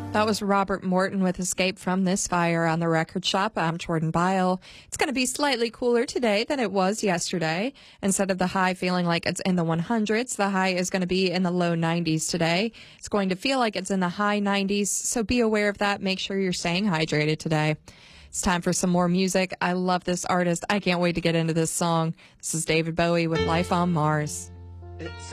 That was Robert Morton with Escape from This Fire on the Record Shop. I'm Jordan Byle. It's going to be slightly cooler today than it was yesterday. Instead of the high feeling like it's in the 100s, the high is going to be in the low 90s today. It's going to feel like it's in the high 90s, so be aware of that. Make sure you're staying hydrated today. It's time for some more music. I love this artist. I can't wait to get into this song. This is David Bowie with Life on Mars.